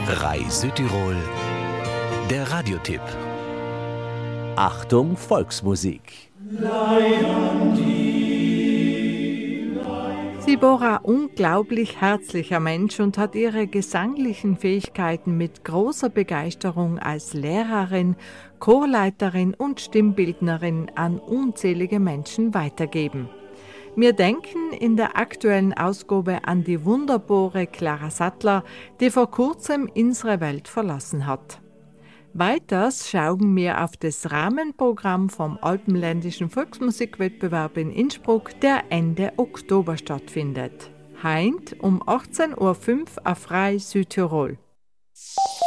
RAI Südtirol, der Radiotipp. Achtung, Volksmusik. Sie war ein unglaublich herzlicher Mensch und hat ihre gesanglichen Fähigkeiten mit großer Begeisterung als Lehrerin, Chorleiterin und Stimmbildnerin an unzählige Menschen weitergeben. Wir denken in der aktuellen Ausgabe an die wunderbare Clara Sattler, die vor kurzem unsere Welt verlassen hat. Weiters schauen wir auf das Rahmenprogramm vom Alpenländischen Volksmusikwettbewerb in Innsbruck, der Ende Oktober stattfindet. Heint um 18.05 Uhr auf RAI Südtirol.